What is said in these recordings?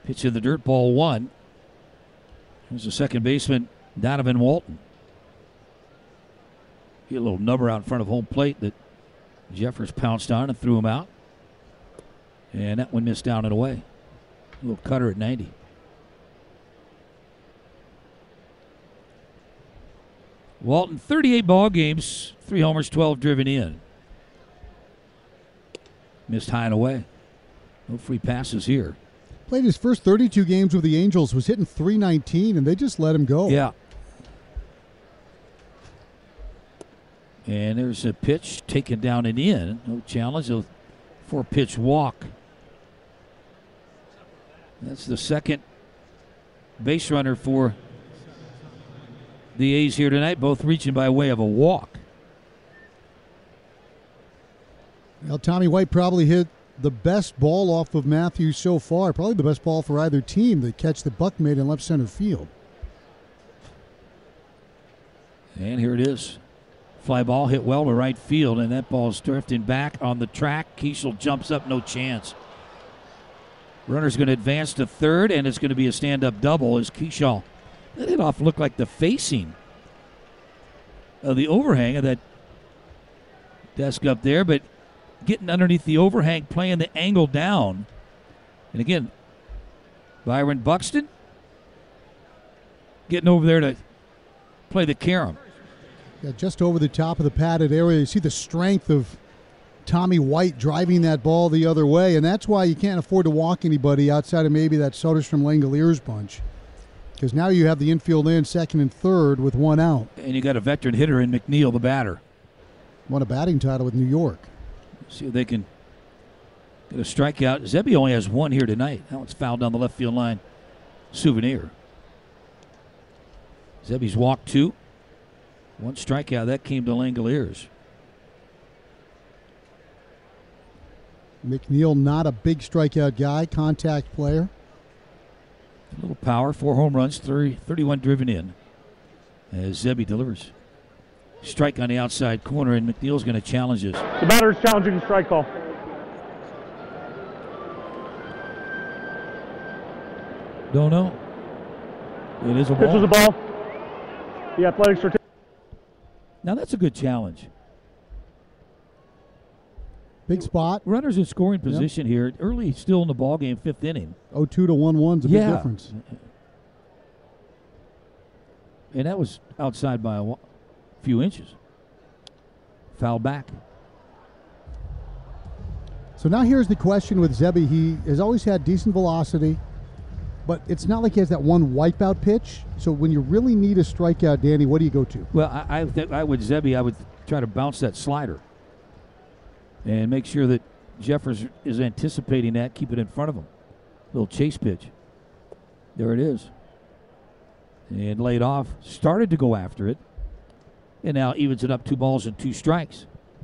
Pitch in the dirt, ball one. Here's the second baseman, Donovan Walton. Get a little number out in front of home plate that Jeffers pounced on and threw him out. And that one missed down and away. A little cutter at 90. Walton, 38 ball games, 3 homers, 12 driven in. Missed high and away. No free passes here. Played his first 32 games with the Angels, was hitting .319, and they just let him go. Yeah. And there's a pitch taken down and in. No challenge. A 4-pitch walk. That's the second base runner for the A's here tonight, both reaching by way of a walk. Well, Tommy White probably hit the best ball off of Matthews so far. Probably the best ball for either team. The catch that Buck made in left center field. And here it is. Fly ball hit well to right field, and that ball's drifting back on the track. Keishel jumps up, no chance. Runner's going to advance to third, and it's going to be a stand-up double as Keishel. That hit off looked like the facing of the overhang of that desk up there, but getting underneath the overhang, playing the angle down. And again, Byron Buxton getting over there to play the carom. Yeah, just over the top of the padded area. You see the strength of Tommy White driving that ball the other way, and that's why you can't afford to walk anybody outside of maybe that Soderstrom-Langeliers bunch. Because now you have the infield in second and third with one out. And you got a veteran hitter in McNeil, the batter. Won a batting title with New York. See if they can get a strikeout. Zebby only has one here tonight. That one's fouled down the left field line. Souvenir. Zebby's walked 2. 1 strikeout. That came to Langeliers. McNeil, not a big strikeout guy, contact player. A little power, 4 home runs, 31 driven in. As Zebby delivers. Strike on the outside corner, and McNeil's going to challenge this. The batter is challenging the strike call. Don't know. It is a ball. Pitch was a ball. The Athletics are. Now that's a good challenge. Big spot. Runners in scoring position here. Early, still in the ball game, 5th inning. 0-2 to 1-1's a big difference. And that was outside by a few inches. Foul back. So now here's the question with Zebby. He has always had decent velocity, but it's not like he has that one wipeout pitch. So when you really need a strikeout, Danny, what do you go to? Well, I would Zebby, I would try to bounce that slider and make sure that Jeffers is anticipating that, keep it in front of him. Little chase pitch. There it is. And laid off. Started to go after it. And now evens it up 2 balls and 2 strikes.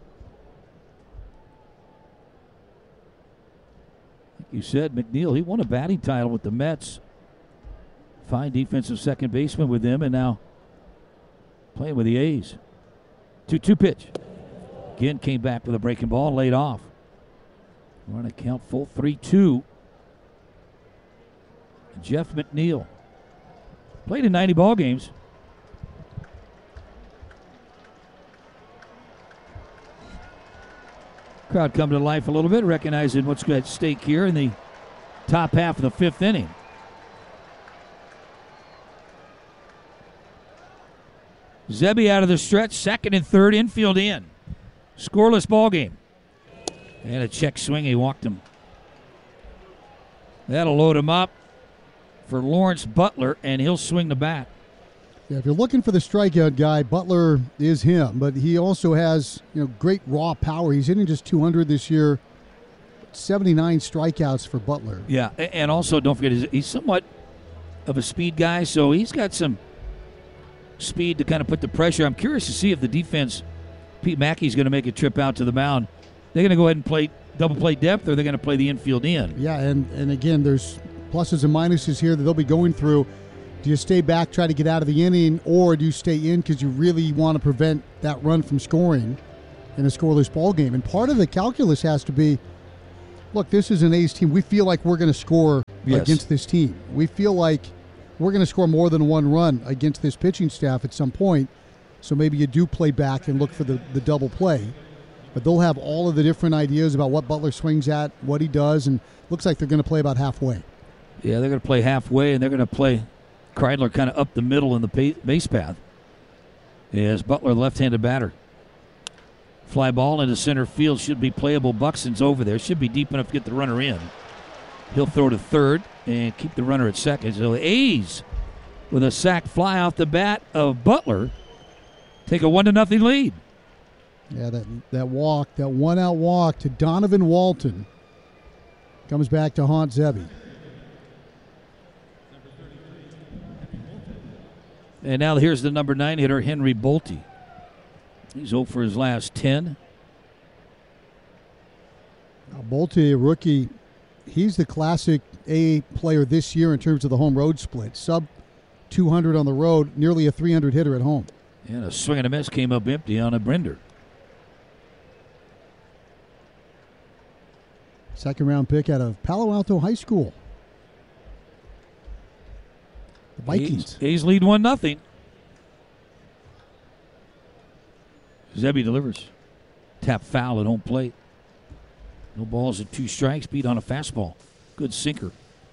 Like you said, McNeil, he won a batting title with the Mets. Fine defensive second baseman with them, and now playing with the A's. 2-2 pitch. Again, came back with a breaking ball and laid off. Run a count full 3-2. Jeff McNeil. Played in 90 ball games. Crowd come to life a little bit, recognizing what's at stake here in the top half of the 5th inning. Zebby out of the stretch, second and third, infield in. Scoreless ball game. And a check swing, he walked him. That'll load him up for Lawrence Butler, and he'll swing the bat. Yeah, if you're looking for the strikeout guy, Butler is him, but he also has great raw power. He's hitting just 200 this year. 79 strikeouts for Butler. Yeah, and also don't forget, he's somewhat of a speed guy, so he's got some speed to kind of put the pressure. I'm curious to see if the defense, Pete Mackey's going to make a trip out to the mound. They're going to go ahead and play double play depth, or they're going to play the infield in. Yeah, and again, there's pluses and minuses here that they'll be going through. Do you stay back, try to get out of the inning, or do you stay in because you really want to prevent that run from scoring in a scoreless ball game? And part of the calculus has to be, look, this is an A's team. We feel like we're going to score against this team. We feel like we're going to score more than one run against this pitching staff at some point. So maybe you do play back and look for the double play. But they'll have all of the different ideas about what Butler swings at, what he does, and looks like they're going to play about halfway. Yeah, they're going to play halfway, and they're going to play Kreidler kind of up the middle in the base path. As Butler, left-handed batter. Fly ball into center field, should be playable. Buxton's over there, should be deep enough to get the runner in. He'll throw to third and keep the runner at second. So the A's, with a sac fly off the bat of Butler, take a 1-0 lead. Yeah, that walk, that one-out walk to Donovan Walton comes back to haunt Zebby. And now here's the number 9 hitter, Henry Bolte. He's 0 for his last 10. Bolte, a rookie, he's the classic A player this year in terms of the home road split. Sub 200 on the road, nearly a 300 hitter at home. And a swing and a miss came up empty on a Brinder. Second-round pick out of Palo Alto High School. The Vikings. A's lead 1-0. Zebby delivers. Tap foul at home plate. No balls and 2 strikes. Beat on a fastball. Good sinker.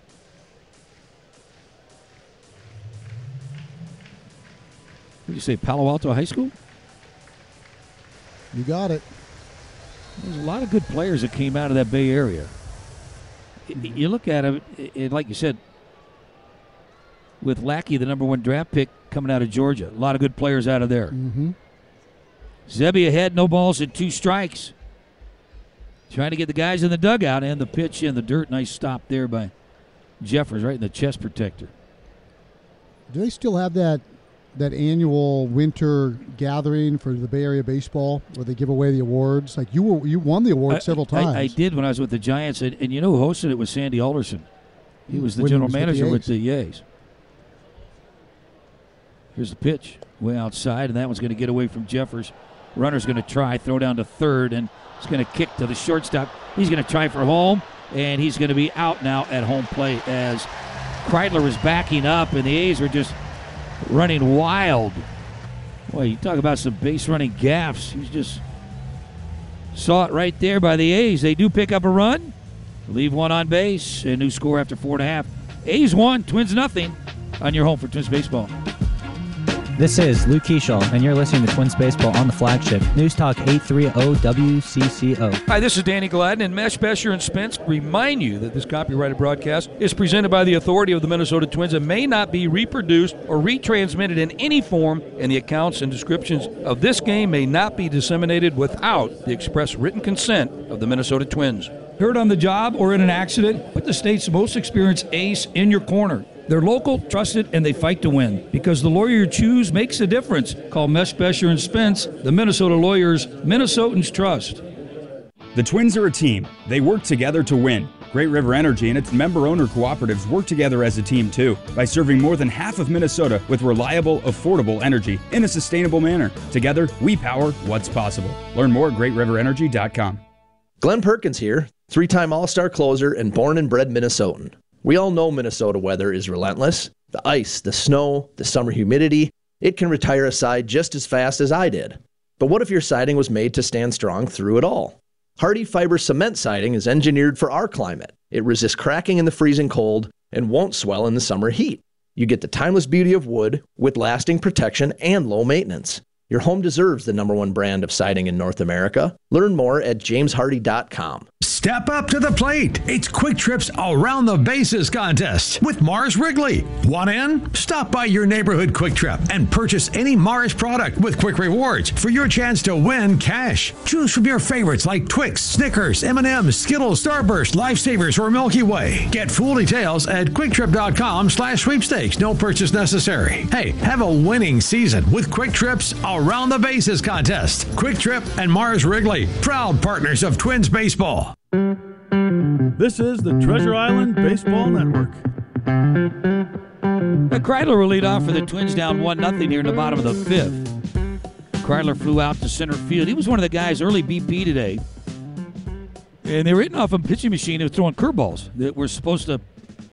What did you say, Palo Alto High School? You got it. There's a lot of good players that came out of that Bay Area. You look at it, like you said, with Lackey, the number 1 draft pick coming out of Georgia. A lot of good players out of there. Mm-hmm. Zebby ahead, no balls and 2 strikes. Trying to get the guys in the dugout, and the pitch in the dirt. Nice stop there by Jeffers, right in the chest protector. Do they still have that annual winter gathering for the Bay Area baseball where they give away the awards? Like you won the award several times. I did when I was with the Giants, and you know who hosted it was Sandy Alderson. He was the general manager with the A's. Here's the pitch, way outside, and that one's going to get away from Jeffers. Runner's going to try, throw down to third, and he's going to kick to the shortstop. He's going to try for home, and he's going to be out now at home plate as Kreidler was backing up, and the A's were just running wild. Boy, you talk about some base running gaffes. You just saw it right there by the A's. They do pick up a run, leave 1 on base, and new score after 4.5. A's 1, Twins 0 on your home for Twins baseball. This is Luke Keeschel, and you're listening to Twins Baseball on the flagship News Talk 830 WCCO. Hi, this is Danny Gladden, and Mesh, Besher, and Spence remind you that this copyrighted broadcast is presented by the authority of the Minnesota Twins and may not be reproduced or retransmitted in any form, and the accounts and descriptions of this game may not be disseminated without the express written consent of the Minnesota Twins. Hurt on the job or in an accident? Put the state's most experienced ace in your corner. They're local, trusted, and they fight to win. Because the lawyer you choose makes a difference. Call Mesh, Besher, and Spence, the Minnesota lawyers Minnesotans trust. The Twins are a team. They work together to win. Great River Energy and its member-owner cooperatives work together as a team, too, by serving more than half of Minnesota with reliable, affordable energy in a sustainable manner. Together, we power what's possible. Learn more at greatriverenergy.com. Glenn Perkins here, 3-time All-Star closer and born and bred Minnesotan. We all know Minnesota weather is relentless. The ice, the snow, the summer humidity, it can retire a side just as fast as I did. But what if your siding was made to stand strong through it all? Hardy Fiber Cement Siding is engineered for our climate. It resists cracking in the freezing cold and won't swell in the summer heat. You get the timeless beauty of wood with lasting protection and low maintenance. Your home deserves the #1 brand of siding in North America. Learn more at jameshardy.com. Step up to the plate. It's Quick Trip's Around the Bases contest with Mars Wrigley. Want in? Stop by your neighborhood Quick Trip and purchase any Mars product with Quick Rewards for your chance to win cash. Choose from your favorites like Twix, Snickers, M&M's, Skittles, Starburst, Lifesavers, or Milky Way. Get full details at QuickTrip.com/sweepstakes. No purchase necessary. Hey, have a winning season with Quick Trip's Around the Bases contest. Quick Trip and Mars Wrigley, proud partners of Twins baseball. This is the Treasure Island Baseball Network. Kreidler will lead off for the Twins, down 1-0 here in the bottom of the 5th. Kreidler flew out to center field. He was one of the guys early BP today. And they were hitting off a pitching machine that was throwing curveballs that were supposed to,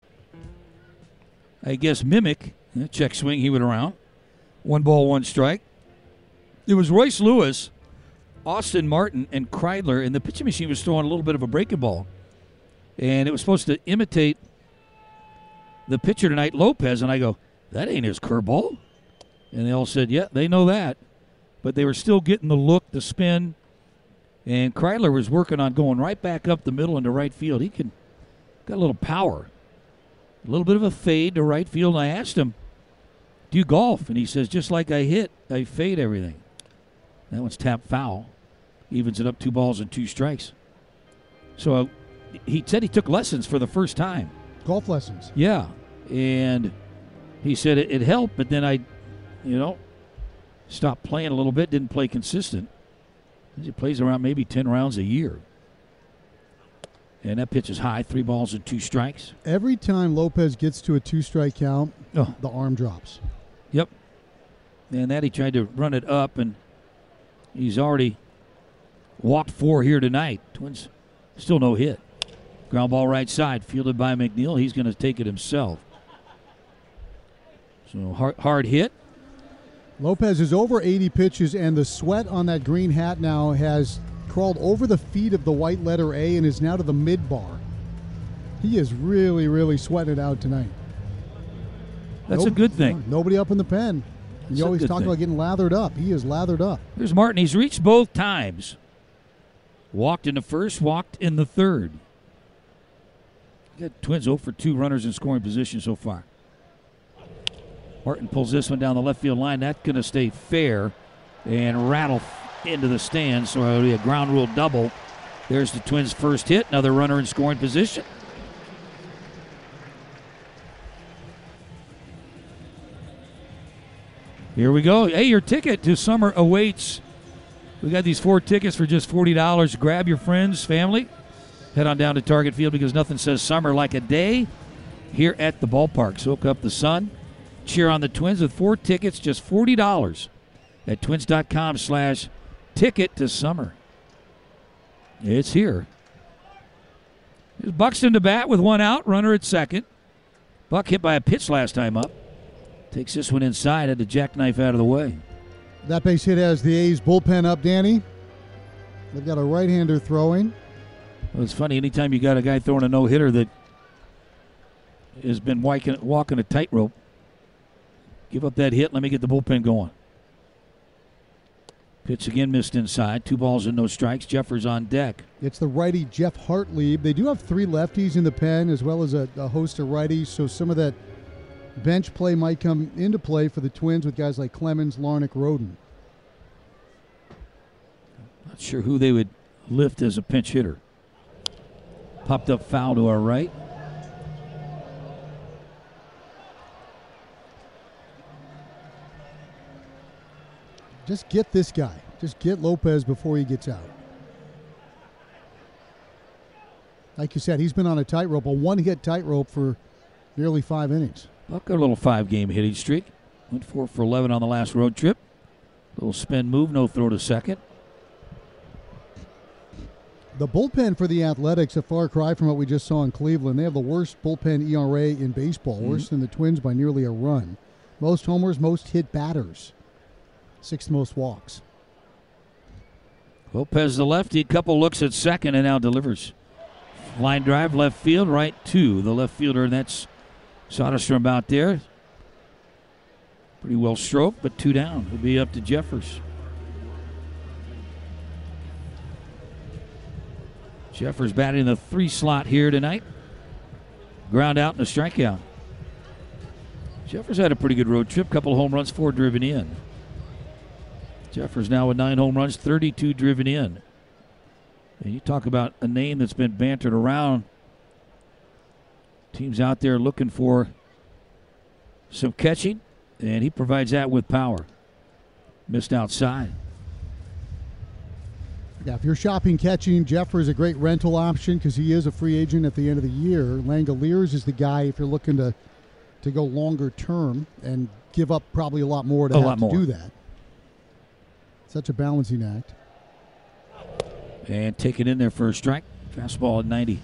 I guess, mimic check swing. He went around. 1 ball, 1 strike. It was Royce Lewis, Austin Martin, and Kreidler, and the pitching machine was throwing a little bit of a breaking ball. And it was supposed to imitate the pitcher tonight, Lopez, and I go, that ain't his curveball. And they all said, yeah, they know that. But they were still getting the look, the spin. And Kreidler was working on going right back up the middle into right field. He got a little power. A little bit of a fade to right field. And I asked him, do you golf? And he says, just like I hit, I fade everything. That one's tapped foul. Evens it up 2 balls and 2 strikes. So he said he took lessons for the first time. Golf lessons. Yeah. And he said it helped, but then I, stopped playing a little bit, didn't play consistent. He plays around maybe 10 rounds a year. And that pitch is high, 3 balls and 2 strikes. Every time Lopez gets to a 2-strike count, the arm drops. Yep. And that he tried to run it up, and he's already walked 4 here tonight. Twins still no hit. Ground ball right side, fielded by McNeil. He's going to take it himself. So hard hit. Lopez is over 80 pitches, and the sweat on that green hat now has crawled over the feet of the white letter A and is now to the mid-bar. He is really, really sweating it out tonight. That's a good thing. Nobody up in the pen. You always talk about getting lathered up. He is lathered up. Here's Martin. He's reached both times. Walked in the first, walked in the third. Got Twins 0 for 2 runners in scoring position so far. Martin pulls this one down the left field line. That's going to stay fair and rattle into the stands. So it'll be a ground rule double. There's the Twins' first hit. Another runner in scoring position. Here we go. Hey, your ticket to summer awaits. We got these 4 tickets for just $40. Grab your friends, family. Head on down to Target Field because nothing says summer like a day here at the ballpark. Soak up the sun. Cheer on the Twins with 4 tickets, just $40 at twins.com/ticket to summer. It's here. Here's Buxton to bat with 1 out, runner at second. Buck hit by a pitch last time up. Takes this one inside, had the jackknife out of the way. That base hit has the A's bullpen up, Danny. They've got a right-hander throwing. Well, it's funny, anytime you got a guy throwing a no-hitter that has been walking a tightrope, give up that hit, let me get the bullpen going. Pitch again missed inside. 2 balls and no strikes. Jeffers on deck. It's the righty Jeff Hartlieb. They do have 3 lefties in the pen as well as a host of righties, so some of that bench play might come into play for the Twins with guys like Clemens, Larnach, Roden. Not sure who they would lift as a pinch hitter. Popped up foul to our right. Just get this guy. Just get Lopez before he gets out. Like you said, he's been on a tightrope, a 1-hit tightrope for nearly 5 innings. Buck, a little 5-game hitting streak. Went 4 for 11 on the last road trip. Little spin move, no throw to second. The bullpen for the Athletics, a far cry from what we just saw in Cleveland. They have the worst bullpen ERA in baseball, worse than the Twins by nearly a run. Most homers, most hit batters. 6th most walks. Lopez the lefty, couple looks at second and now delivers. Line drive, left field, right to the left fielder, and that's Soderstrom out there. Pretty well stroked, but 2 down. It'll be up to Jeffers. Jeffers batting the 3 slot here tonight. Ground out and a strikeout. Jeffers had a pretty good road trip. Couple of home runs, 4 driven in. Jeffers now with 9 home runs, 32 driven in. And you talk about a name that's been bantered around. Teams out there looking for some catching, and he provides that with power. Missed outside. Yeah, if you're shopping catching, Jeffers is a great rental option because he is a free agent at the end of the year. Langoliers is the guy if you're looking to go longer term and give up probably a lot more to do that. Such a balancing act. And take it in there for a strike. Fastball at 90.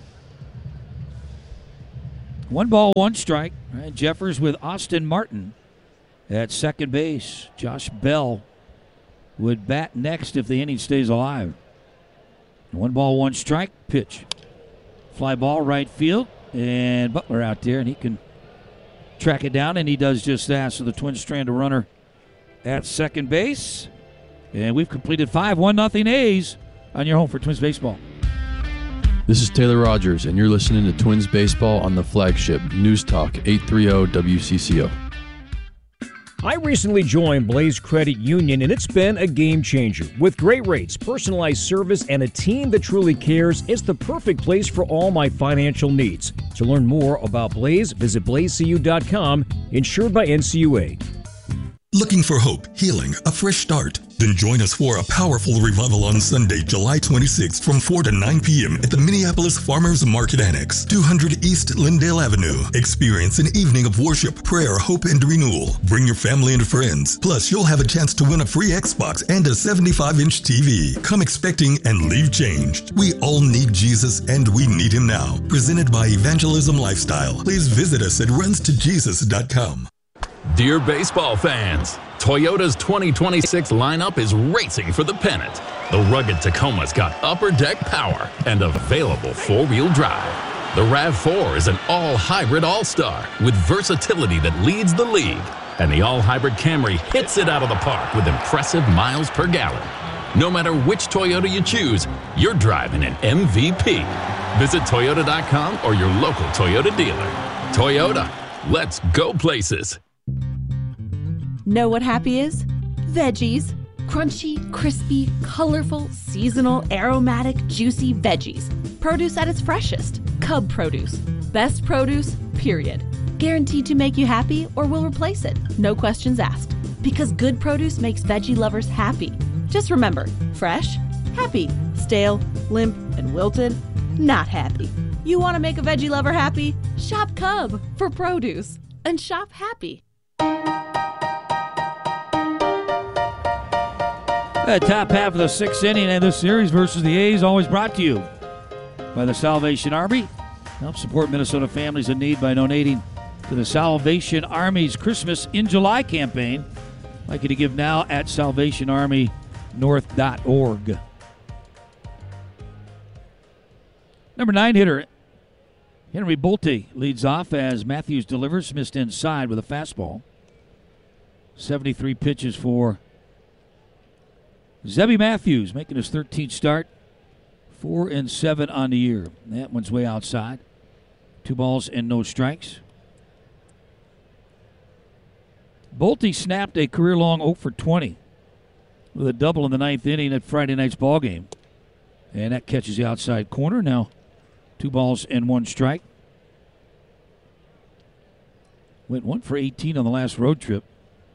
1 ball, 1 strike. Right, Jeffers with Austin Martin at second base. Josh Bell would bat next if the inning stays alive. 1 ball, 1 strike. Pitch. Fly ball right field. And Butler out there, and he can track it down, and he does just that. So the Twins strand a runner at second base. And we've completed 5, 1-0 A's on your home for Twins baseball. This is Taylor Rogers, and you're listening to Twins Baseball on the flagship News Talk 830 WCCO. I recently joined Blaze Credit Union, and it's been a game changer. With great rates, personalized service, and a team that truly cares, it's the perfect place for all my financial needs. To learn more about Blaze, visit blazecu.com, insured by NCUA. Looking for hope, healing, a fresh start? Then join us for a powerful revival on Sunday, July 26th from 4 to 9 p.m. at the Minneapolis Farmers Market Annex, 200 East Lindale Avenue. Experience an evening of worship, prayer, hope, and renewal. Bring your family and friends. Plus, you'll have a chance to win a free Xbox and a 75-inch TV. Come expecting and leave changed. We all need Jesus, and we need him now. Presented by Evangelism Lifestyle. Please visit us at runstojesus.com. Dear baseball fans, Toyota's 2026 lineup is racing for the pennant. The rugged Tacoma's got upper deck power and available four-wheel drive. The RAV4 is an all-hybrid all-star with versatility that leads the league. And the all-hybrid Camry hits it out of the park with impressive miles per gallon. No matter which Toyota you choose, you're driving an MVP. Visit Toyota.com or your local Toyota dealer. Toyota, let's go places. Know what happy is? Veggies. Crunchy, crispy, colorful, seasonal, aromatic, juicy veggies. Produce at its freshest. Cub produce. Best produce, period. Guaranteed to make you happy or will replace it. No questions asked. Because good produce makes veggie lovers happy. Just remember, fresh, happy. Stale, limp, and wilted, not happy. You want to make a veggie lover happy? Shop Cub for produce. And shop happy. The top half of the 6th inning of this series versus the A's, always brought to you by the Salvation Army. Help support Minnesota families in need by donating to the Salvation Army's Christmas in July campaign. I'd like you to give now at salvationarmynorth.org. Number 9 hitter Henry Bolte leads off as Matthews delivers, missed inside with a fastball. 73 pitches for Zebby Matthews, making his 13th start, 4-7 on the year. That one's way outside. 2 balls and no strikes. Bolte snapped a career-long 0 for 20 with a double in the 9th inning at Friday night's ball game. And that catches the outside corner. Now 2 balls and 1 strike. Went 1 for 18 on the last road trip.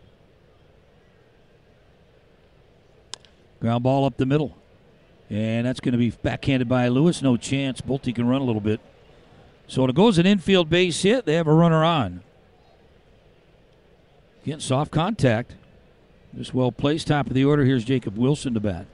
Ground ball up the middle. And that's going to be backhanded by Lewis. No chance. Bolte can run a little bit. So it goes an infield base hit. They have a runner on. Again, soft contact. Just well placed. Top of the order. Here's Jacob Wilson to bat.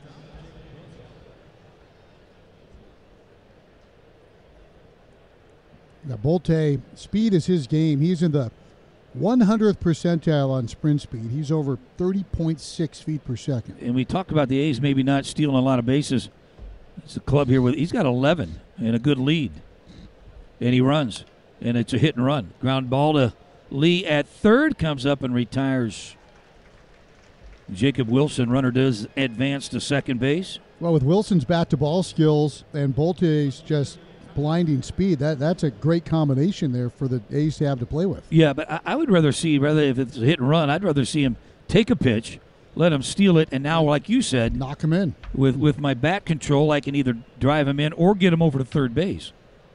Now, Bolte, speed is his game. He's in the 100th percentile on sprint speed. He's over 30.6 feet per second. And we talked about the A's maybe not stealing a lot of bases. It's a club here he's got 11 and a good lead. And he runs. And it's a hit and run. Ground ball to Lee at third, comes up and retires. Jacob Wilson, runner does advance to second base. Well, with Wilson's bat-to-ball skills and Bolte's just blinding speed, that's a great combination there for the A's to have to play with. Yeah, but I would rather if it's a hit and run, I'd rather see him take a pitch, let him steal it, and now, like you said, knock him in. With my bat control, I can either drive him in or get him over to third base.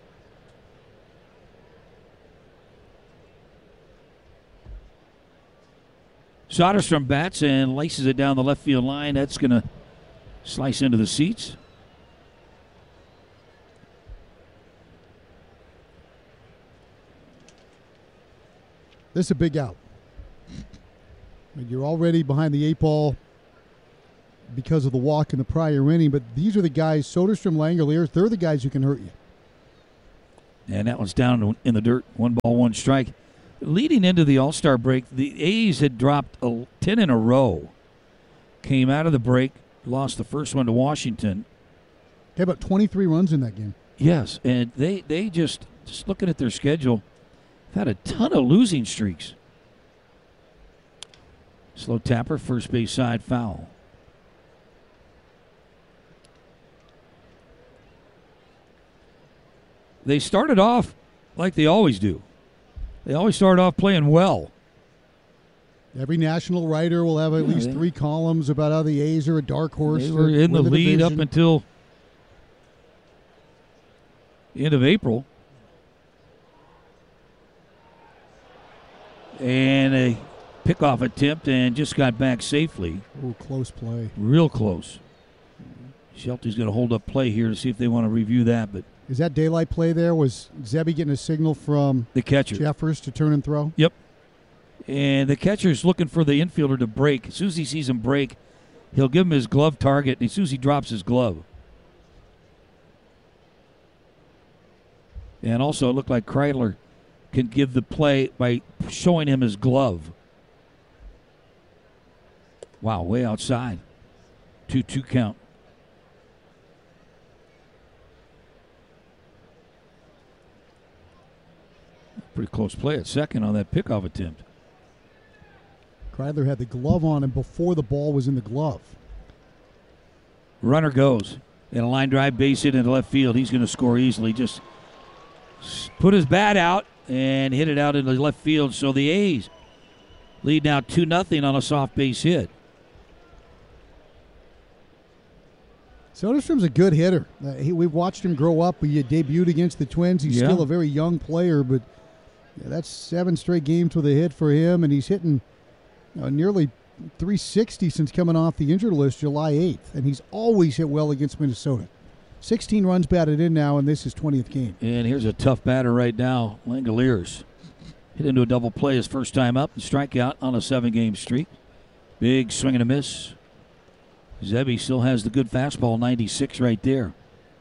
Soderstrom bats and laces it down the left field line. That's going to slice into the seats. This is a big out. You're already behind the 8 ball because of the walk in the prior inning. But these are the guys, Soderstrom, Langoliers, they're the guys who can hurt you. And that one's down in the dirt. 1 ball, 1 strike. Leading into the All-Star break, the A's had dropped 10 in a row. Came out of the break, lost the first one to Washington. They had about 23 runs in that game. Yes, and they just looking at their schedule, had a ton of losing streaks. Slow tapper, first base side, foul. They started off like they always do. They always start off playing well. Every national writer will have at least 3 columns about how the A's are a dark horse. They were in the lead division. up until the end of April. And a pickoff attempt and just got back safely. Ooh, close play. Real close. Shelty's going to hold up play here to see if they want to review that. But is that daylight play there? Was Zebby getting a signal from the catcher, Jeffers, to turn and throw? Yep. And the catcher's looking for the infielder to break. As soon as he sees him break, he'll give him his glove target. And as soon as he drops his glove. And also it looked like Kreidler can give the play by showing him his glove. Wow, way outside. 2-2 count. Pretty close play at second on that pickoff attempt. Kreidler had the glove on him before the ball was in the glove. Runner goes. And a line drive, base hit into left field. He's going to score easily. Just put his bat out and hit it out into left field. So the A's lead now 2-0 on a soft base hit. Soderstrom's a good hitter. We've watched him grow up. He debuted against the Twins. He's still a very young player, but that's 7 straight games with a hit for him, and he's hitting nearly 360 since coming off the injured list July 8th, and he's always hit well against Minnesota. 16 runs batted in now, and this is 20th game. And here's a tough batter right now, Langoliers. Hit into a double play his first time up and strikeout on a 7-game streak. Big swing and a miss. Zebby still has the good fastball, 96 right there.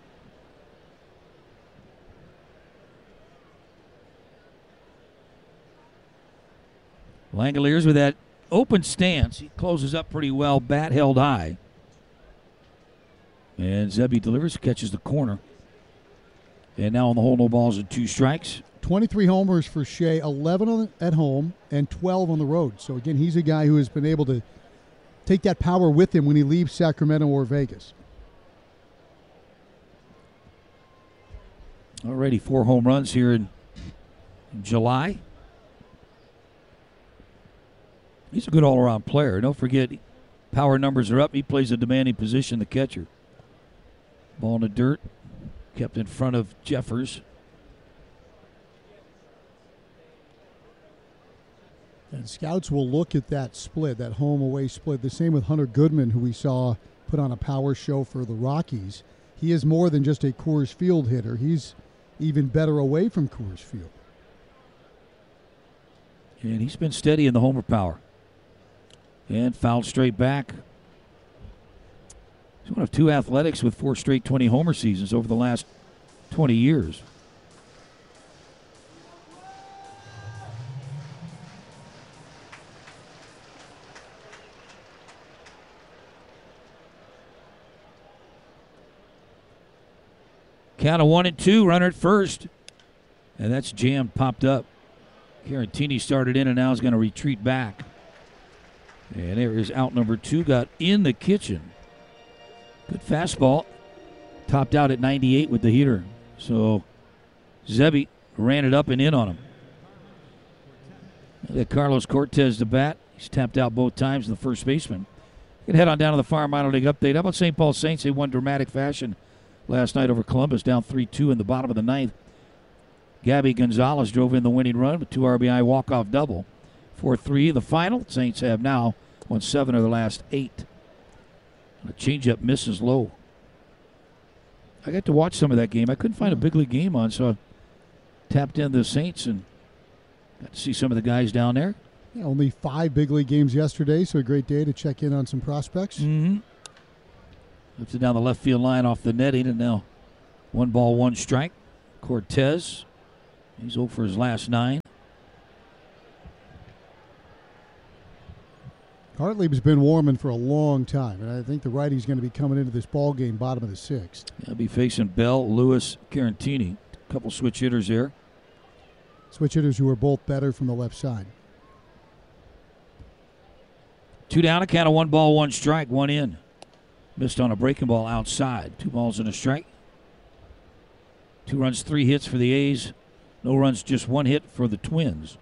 Langoliers with that open stance. He closes up pretty well, bat held high. And Zebby delivers, catches the corner. And now on the hole, no balls and 2 strikes. 23 homers for Shea, 11 at home and 12 on the road. So, again, he's a guy who has been able to take that power with him when he leaves Sacramento or Vegas. Already 4 home runs here in July. He's a good all-around player. Don't forget, power numbers are up. He plays a demanding position, the catcher. Ball in the dirt, kept in front of Jeffers. And scouts will look at that split, that home-away split. The same with Hunter Goodman, who we saw put on a power show for the Rockies. He is more than just a Coors Field hitter. He's even better away from Coors Field. And he's been steady in the homer power. And fouled straight back. He's one of 2 athletics with 4 straight 20-homer seasons over the last 20 years. Count of 1-2, runner at first. And that's jammed, popped up. Carantini started in and now is going to retreat back. And there is out number 2, got in the kitchen. Good fastball. Topped out at 98 with the heater. So Zebby ran it up and in on him. That Carlos Cortez to bat. He's tapped out both times, the first baseman. We can head on down to the Farm Minor League update. How about St. Paul Saints? They won dramatic fashion last night over Columbus, down 3-2 in the bottom of the 9th. Gabby Gonzalez drove in the winning run with 2 RBI walk-off double. 4-3 the final. Saints have now won 7 of their last 8. A changeup misses low. I got to watch some of that game. I couldn't find a big league game on, so I tapped in the Saints and got to see some of the guys down there. Yeah, only 5 big league games yesterday, so a great day to check in on some prospects. Mm-hmm. Puts it down the left field line off the netting, and now 1 ball, 1 strike. Cortez, he's 0 for his last 9. Hartlieb's been warming for a long time, and I think the righty's going to be coming into this ball game bottom of the 6th. He'll be facing Bell, Lewis, Carantini. A couple switch hitters there. Switch hitters who are both better from the left side. 2 down, a count of 1 ball, 1 strike, 1 in. Missed on a breaking ball outside. 2 balls and a strike. 2 runs, 3 hits for the A's. No runs, just 1 hit for the Twins.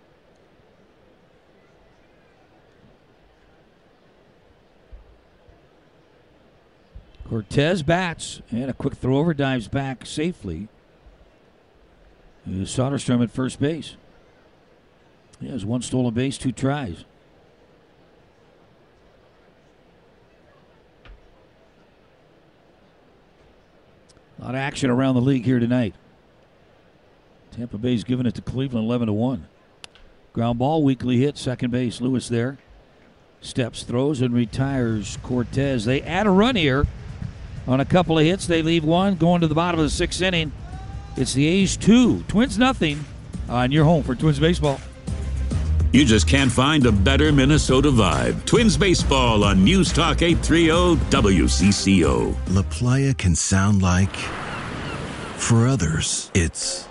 Cortez bats, and a quick throw over, dives back safely. Soderstrom at first base. He has 1 stolen base, 2 tries. A lot of action around the league here tonight. Tampa Bay's giving it to Cleveland 11-1. Ground ball, weakly hit, second base. Lewis there. Steps, throws, and retires Cortez. They add a run here on a couple of hits. They leave 1 going to the bottom of the 6th inning. It's the A's 2, Twins nothing. On your home for Twins baseball. You just can't find a better Minnesota vibe. Twins baseball on News Talk 830 WCCO. La Playa can sound like, for others, it's.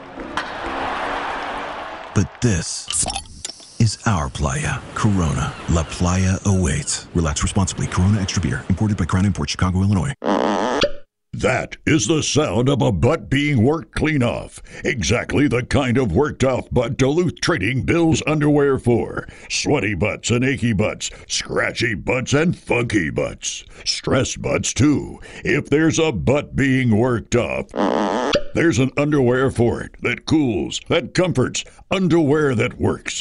But this is our playa. Corona. La Playa awaits. Relax responsibly. Corona Extra Beer. Imported by Crown Imports, Chicago, Illinois. That is the sound of a butt being worked clean off. Exactly the kind of worked off butt Duluth Trading bills underwear for. Sweaty butts and achy butts, scratchy butts and funky butts. Stressed butts too. If there's a butt being worked off, there's an underwear for it that cools, that comforts, underwear that works.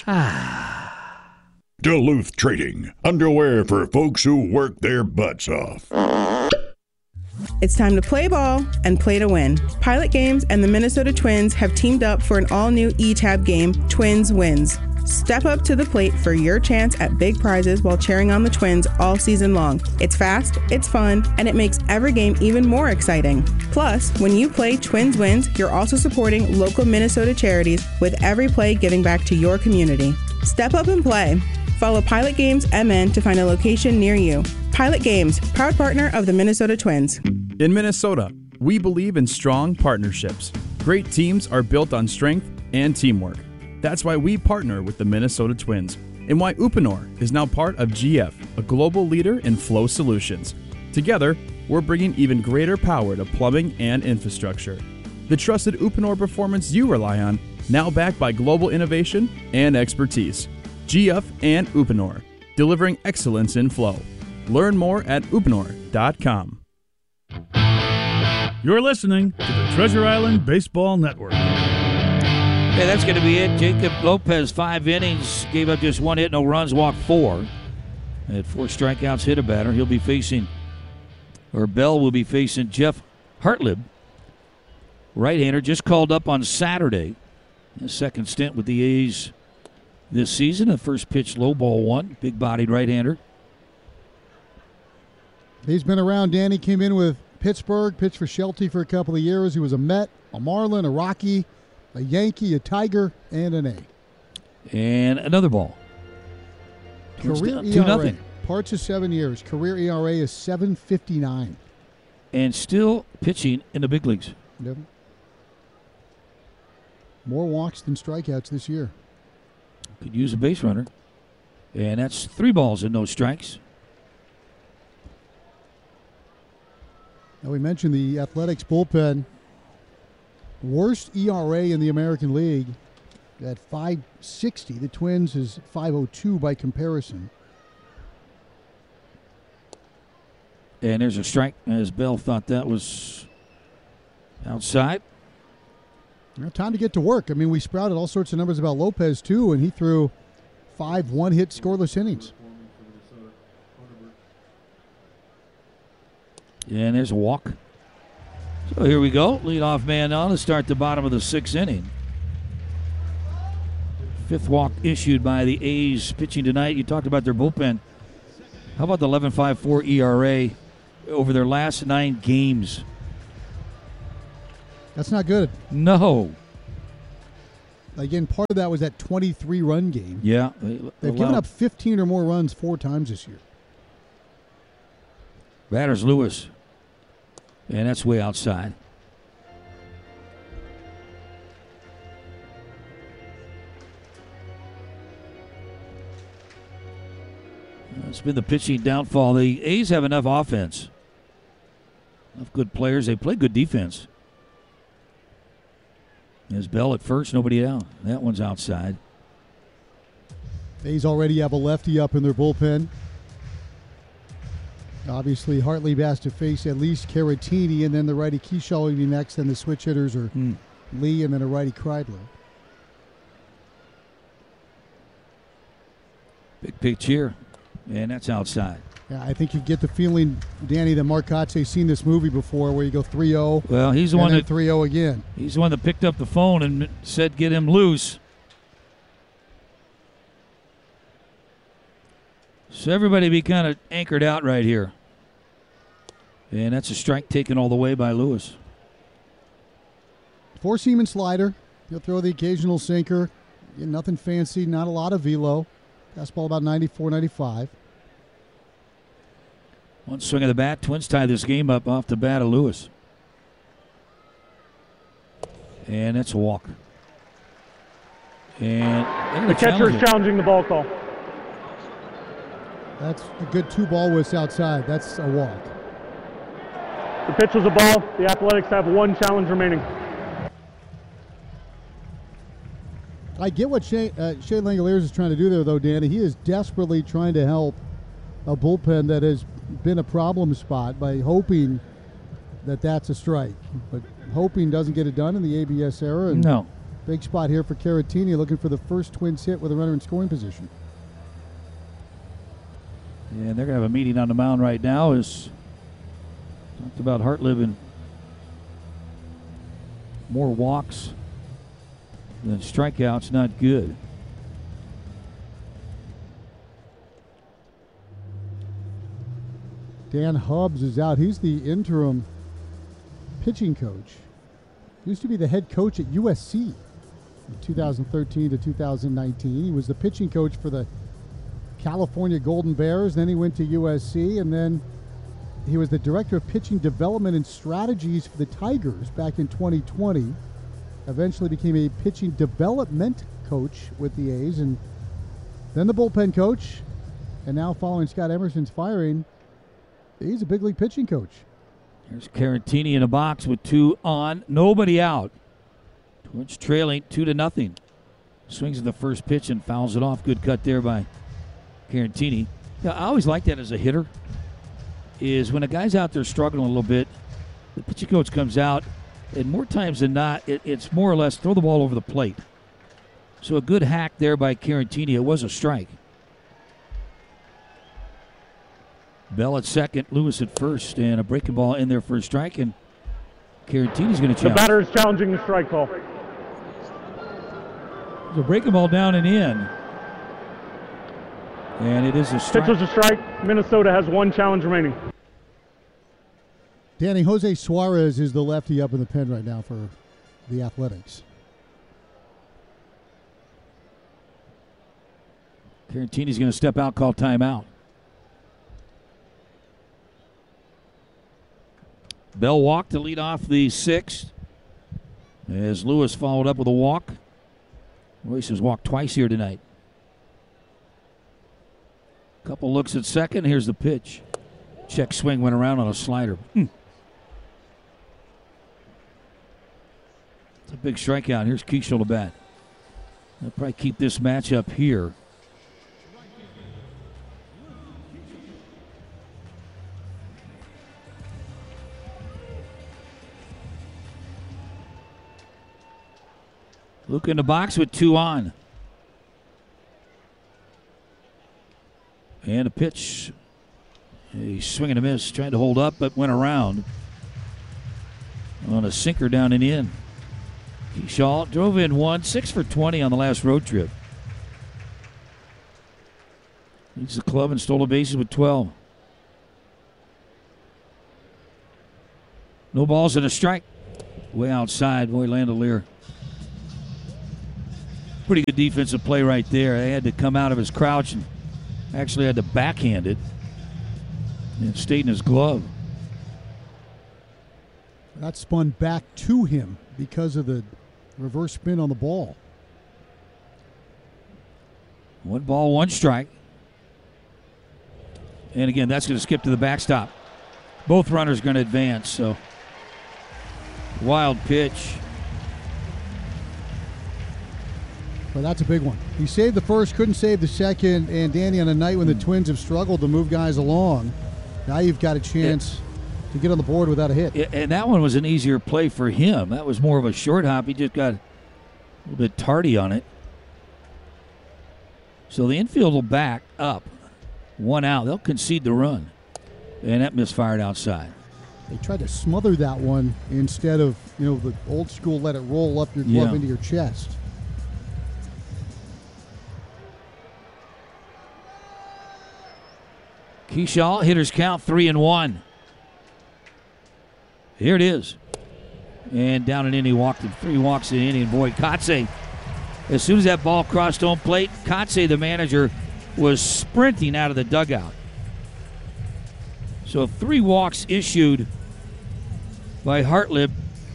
Duluth Trading. Underwear for folks who work their butts off. It's time to play ball and play to win. Pilot Games and the Minnesota Twins have teamed up for an all-new E-Tab game, Twins Wins. Step up to the plate for your chance at big prizes while cheering on the Twins all season long. It's fast, it's fun, and it makes every game even more exciting. Plus, when you play Twins Wins, you're also supporting local Minnesota charities with every play giving back to your community. Step up and play. Follow Pilot Games MN to find a location near you. Pilot Games, proud partner of the Minnesota Twins. In Minnesota, we believe in strong partnerships. Great teams are built on strength and teamwork. That's why we partner with the Minnesota Twins and why Uponor is now part of GF, a global leader in flow solutions. Together, we're bringing even greater power to plumbing and infrastructure. The trusted Uponor performance you rely on, now backed by global innovation and expertise. GF and Uponor, delivering excellence in flow. Learn more at uponor.com. You're listening to the Treasure Island Baseball Network. Hey, that's going to be it. Jacob Lopez, 5 innings, gave up just 1 hit, no runs, walked 4. Had 4 strikeouts, hit a batter. He'll be facing, or Bell will be facing Jeff Hartlieb, right-hander, just called up on Saturday. His second stint with the A's this season. The first pitch, low ball 1, big-bodied right-hander. He's been around. Danny came in with Pittsburgh, pitched for Shelty for a couple of years. He was a Met, a Marlin, a Rocky, a Yankee, a Tiger, and an A. And another ball. Career ERA, 2-0. Parts of 7 years. Career ERA is 7.59. And still pitching in the big leagues. Yep. More walks than strikeouts this year. Could use a base runner. And that's 3 balls and no strikes. Now we mentioned the Athletics bullpen. Worst ERA in the American League at 5.60. The Twins is 5.02 by comparison. And there's a strike, as Bell thought that was outside. Now, time to get to work. I mean, we sprouted all sorts of numbers about Lopez, too, and he threw 5 one-hit scoreless innings. And there's a walk. So here we go. Leadoff man on to start the bottom of the 6th inning. 5th walk issued by the A's pitching tonight. You talked about their bullpen. How about the 11.54 ERA over their last 9 games. That's not good. No. Again, part of that was that 23-run game. Yeah. They've given up 15 or more runs 4 times this year. Batter's Lewis. And that's way outside. It's been the pitching downfall. The A's have enough offense. Enough good players. They play good defense. There's Bell at first, nobody out. That one's outside. A's already have a lefty up in their bullpen. Obviously, Hartley has to face at least Caratini, and then the righty Keyshaw will be next, and the switch hitters are Lee and then a righty Kreidler. Big pitch here, and that's outside. Yeah, I think you get the feeling, Danny, that Marcotte's seen this movie before where you go 3-0. Well, he's the one that 3-0 again. He's the one that picked up the phone and said, "Get him loose." So everybody be kind of anchored out right here. And that's a strike taken all the way by Lewis. 4-seam and slider. He'll throw the occasional sinker. Nothing fancy, not a lot of velo. Fastball about 94, 95. One swing of the bat. Twins tie this game up off the bat of Lewis. And that's a walk. And the catcher is challenging the ball call. That's a good 2-ball whisk outside. That's a walk. The pitch was a ball. The Athletics have 1 challenge remaining. I get what Shea Langoliers is trying to do there, though, Danny. He is desperately trying to help a bullpen that has been a problem spot by hoping that that's a strike. But hoping doesn't get it done in the ABS era. And no. Big spot here for Caratini, looking for the first Twins hit with a runner in scoring position. And they're going to have a meeting on the mound right now. Is talked about Hartlib and more walks than strikeouts. Not good. Dan Hubbs is out. He's the interim pitching coach. Used to be the head coach at USC from 2013 to 2019. He was the pitching coach for the California Golden Bears. Then he went to USC, and then he was the director of pitching development and strategies for the Tigers back in 2020. Eventually became a pitching development coach with the A's, and then the bullpen coach. And now following Scott Emerson's firing, he's a big league pitching coach. Here's Caratini in a box with 2 on, nobody out. Twins trailing 2-0. Swings at the first pitch and fouls it off. Good cut there by Caratini. Yeah, I always like that as a hitter, is when a guy's out there struggling a little bit, the pitching coach comes out, and more times than not, it's more or less throw the ball over the plate. So a good hack there by Caratini. It was a strike. Bell at second, Lewis at first, and a breaking ball in there for a strike, and Caratini's going to challenge. The batter is challenging the strike call. There's a breaking ball down and in. And it is a strike. Pitch was a strike. Minnesota has 1 challenge remaining. Danny, Jose Suarez is the lefty up in the pen right now for the Athletics. Caratini's going to step out, call timeout. Bell walked to lead off the 6th as Lewis followed up with a walk. Lewis has walked twice here tonight. Couple looks at second. Here's the pitch. Check swing went around on a slider. It's a big strikeout. Here's Keishel to bat. They'll probably keep this matchup here. Luke in the box with 2 on. And a pitch. A swing and a miss. Tried to hold up, but went around. On a sinker down and in. Keyshaw drove in 1, 6 for 20 on the last road trip. Leads the club and stole the bases with 12. No balls and a strike. Way outside, boy, Landelier. Pretty good defensive play right there. They had to come out of his crouch and actually had to backhand it. And it stayed in his glove. That spun back to him because of the reverse spin on the ball. 1 ball, 1 strike. And again, that's going to skip to the backstop. Both runners going to advance, so wild pitch. Well, that's a big one. He saved the first, couldn't save the second, and Danny, on a night when the Twins have struggled to move guys along, now you've got a chance to get on the board without a hit. And that one was an easier play for him. That was more of a short hop. He just got a little bit tardy on it. So the infield will back up. 1 out. They'll concede the run. And that misfired outside. They tried to smother that one instead of, the old school let it roll up your glove into your chest. Keyshaw, hitters count 3-1. Here it is. And down an inning, walked in 3 walks in an inning. Boy, Kotze, as soon as that ball crossed home plate, Kotze, the manager, was sprinting out of the dugout. So 3 walks issued by Hartlib.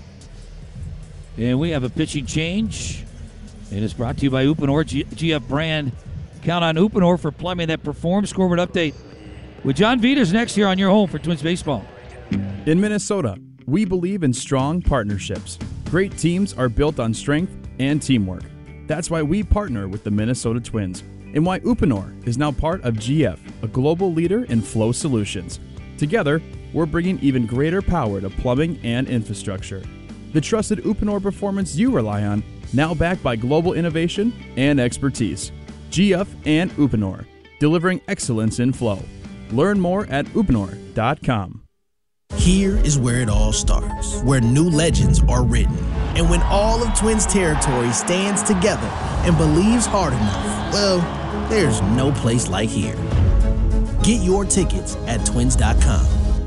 And we have a pitching change. And it's brought to you by Uponor GF brand. Count on Uponor for plumbing that performs. Scoreboard update with John Vitas next year on your home for Twins Baseball. In Minnesota, we believe in strong partnerships. Great teams are built on strength and teamwork. That's why we partner with the Minnesota Twins and why Uponor is now part of GF, a global leader in flow solutions. Together, we're bringing even greater power to plumbing and infrastructure. The trusted Uponor performance you rely on, now backed by global innovation and expertise. GF and Uponor, delivering excellence in flow. Learn more at uponor.com. Here is where it all starts, where new legends are written. And when all of Twins territory stands together and believes hard enough, well, there's no place like here. Get your tickets at twins.com.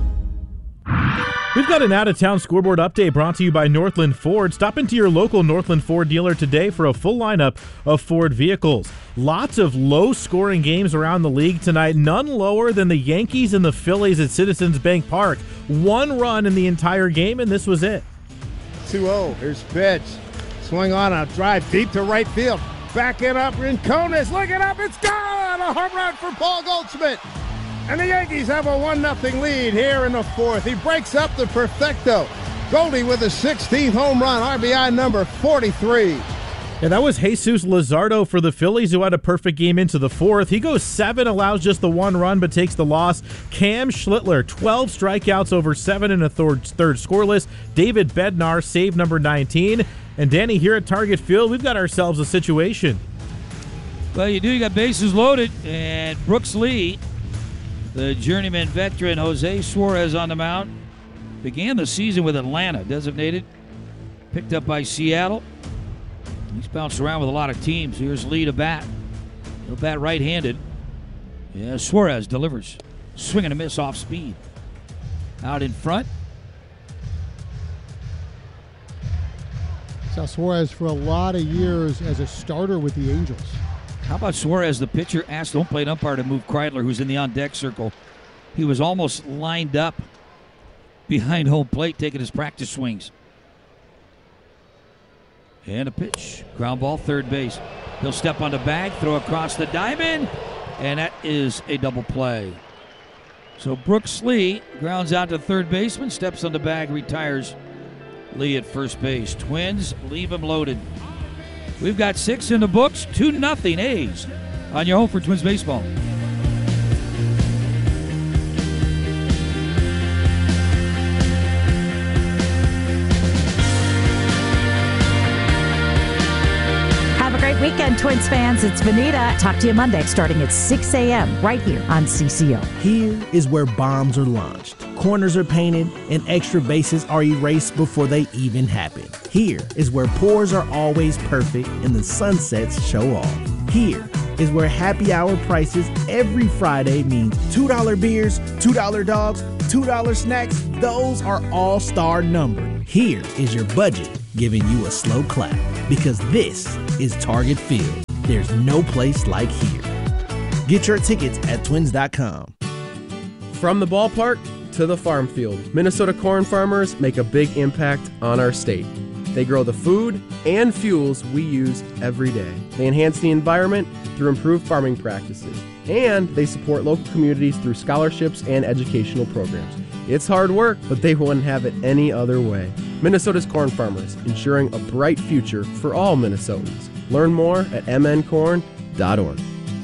We've got an out-of-town scoreboard update brought to you by Northland Ford. Stop into your local Northland Ford dealer today for a full lineup of Ford vehicles. Lots of low-scoring games around the league tonight, none lower than the Yankees and the Phillies at Citizens Bank Park. 1 run in the entire game, and this was it. 2-0. Here's pitch. Swing on a drive deep to right field. Backing up, Rincones looking up. It's gone! A home run for Paul Goldschmidt. And the Yankees have a 1-0 lead here in the 4th. He breaks up the perfecto. Goldie with his 16th home run, RBI number 43. Yeah, that was Jesus Luzardo for the Phillies, who had a perfect game into the 4th. He goes 7, allows just the 1 run, but takes the loss. Cam Schlittler, 12 strikeouts over 7 and a third scoreless. David Bednar, save number 19. And Danny, here at Target Field, we've got ourselves a situation. Well, you do. You got bases loaded, and Brooks Lee, the journeyman veteran Jose Suarez on the mound, began the season with Atlanta, designated, picked up by Seattle. He's bounced around with a lot of teams. Here's Lee to bat. He'll bat right-handed. Yeah, Suarez delivers. Swing and a miss off speed. Out in front. Saw Suarez for a lot of years as a starter with the Angels. How about Suarez, the pitcher, asked home plate umpire to move Kreidler, who's in the on-deck circle. He was almost lined up behind home plate, taking his practice swings. And a pitch. Ground ball, third base. He'll step on the bag, throw across the diamond, and that is a double play. So Brooks Lee grounds out to third baseman, steps on the bag, retires Lee at first base. Twins leave him loaded. We've got 6 in the books, 2-0 A's on your home for Twins baseball. Great weekend, Twins fans. It's Vanita. Talk to you Monday starting at 6 a.m. right here on CCO. Here is where bombs are launched, corners are painted, and extra bases are erased before they even happen. Here is where pours are always perfect and the sunsets show off. Here is where happy hour prices every Friday mean $2 beers, $2 dogs, $2 snacks, those are all-star numbered. Here is your budget giving you a slow clap, because this is Target Field. There's no place like here. Get your tickets at twins.com. From the ballpark to the farm field, Minnesota corn farmers make a big impact on our state. They grow the food and fuels we use every day. They enhance the environment through improved farming practices. And they support local communities through scholarships and educational programs. It's hard work, but they wouldn't have it any other way. Minnesota's corn farmers, ensuring a bright future for all Minnesotans. Learn more at mncorn.org.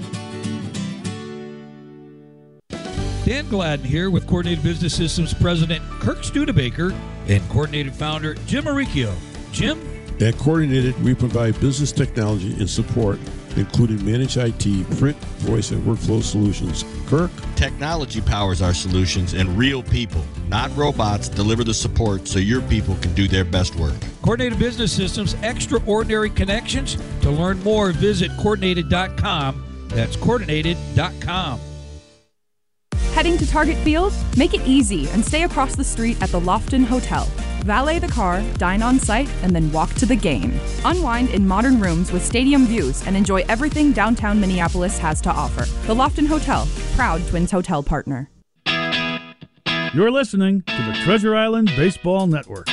Dan Gladden here with Coordinated Business Systems President Kirk Studebaker and Coordinated Founder Jim Maricchio. Jim? At Coordinated, we provide business technology and support, including managed IT, print, voice, and workflow solutions. Kirk? Technology powers our solutions, and real people, not robots, deliver the support so your people can do their best work. Coordinated Business Systems, extraordinary connections. To learn more, visit coordinated.com. That's coordinated.com. Heading to Target Field? Make it easy and stay across the street at the Lofton Hotel. Valet the car, dine on site, and then walk to the game. Unwind in modern rooms with stadium views and enjoy everything downtown Minneapolis has to offer. The Lofton Hotel, proud Twins hotel partner. You're listening to the Treasure Island Baseball Network.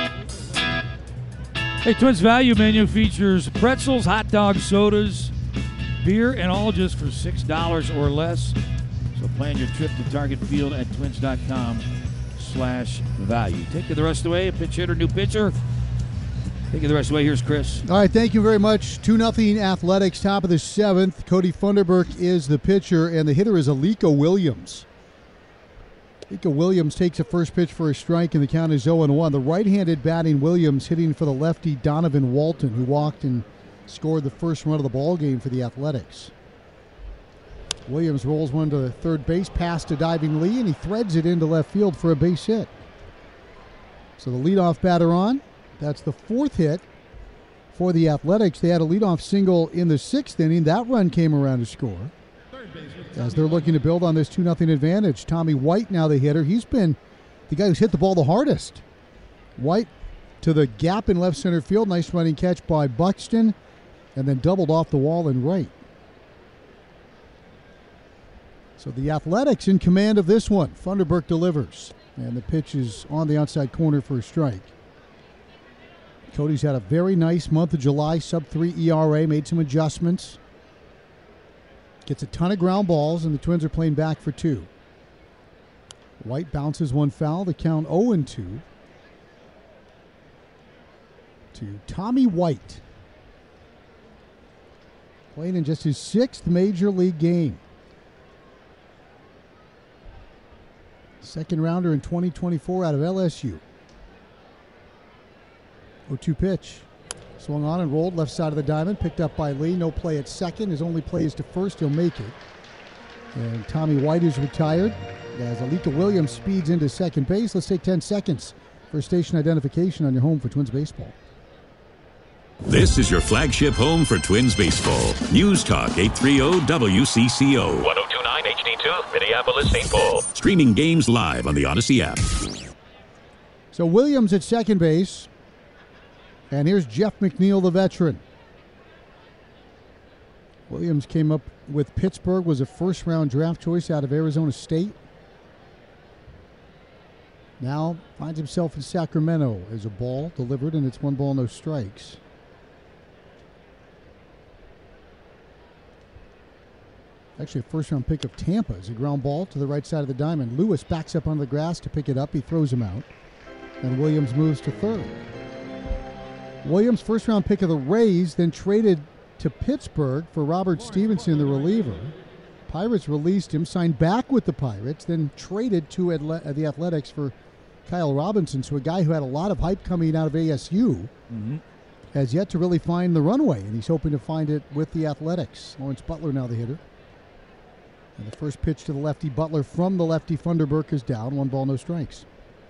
Hey, Twins Value Menu features pretzels, hot dogs, sodas, beer, and all just for $6 or less. So plan your trip to Target Field at twins.com/value. Take it the rest of the way. A pitch hitter, new pitcher. Take it the rest of the way. Here's Chris. All right, thank you very much. 2-0 Athletics, top of the 7th. Cody Funderburk is the pitcher, and the hitter is Alika Williams. Alika Williams takes a first pitch for a strike, and the count is 0-1. The right-handed batting Williams hitting for the lefty Donovan Walton, who walked and scored the first run of the ball game for the Athletics. Williams rolls one to third base, pass to diving Lee, and he threads it into left field for a base hit. So the leadoff batter on. That's the 4th hit for the Athletics. They had a leadoff single in the 6th inning. That run came around to score. As they're looking to build on this 2-0 advantage. Tommy White now the hitter. He's been the guy who's hit the ball the hardest. White to the gap in left center field. Nice running catch by Buxton, and then doubled off the wall in right. So the Athletics in command of this one. Funderburk delivers, and the pitch is on the outside corner for a strike. Cody's had a very nice month of July, sub-3 ERA, made some adjustments. Gets a ton of ground balls, and the Twins are playing back for 2. White bounces one foul, the count 0-2 to Tommy White. Playing in just his 6th major league game. Second rounder in 2024 out of LSU. 0-2 pitch. Swung on and rolled left side of the diamond. Picked up by Lee. No play at second. His only play is to first. He'll make it. And Tommy White is retired as Alika Williams speeds into second base. Let's take 10 seconds for station identification on your home for Twins baseball. This is your flagship home for Twins baseball. News Talk 830 WCCO. 1029 HD2, Minneapolis, St. Paul. Streaming games live on the Odyssey app. So Williams at second base. And here's Jeff McNeil, the veteran. Williams came up with Pittsburgh, was a first-round draft choice out of Arizona State. Now finds himself in Sacramento as a ball delivered, and it's 1-1, no strikes. Actually, a first-round pick of Tampa is a ground ball to the right side of the diamond. Lewis backs up on the grass to pick it up. He throws him out, and Williams moves to third. Williams, first-round pick of the Rays, then traded to Pittsburgh for Robert Stevenson, the reliever. Pirates released him, signed back with the Pirates, then traded to the Athletics for Kyle Robinson. So a guy who had a lot of hype coming out of ASU has yet to really find the runway, and he's hoping to find it with the Athletics. Lawrence Butler now the hitter. And the first pitch to the lefty Butler from the lefty Funderburk is down. 1-1, no strikes.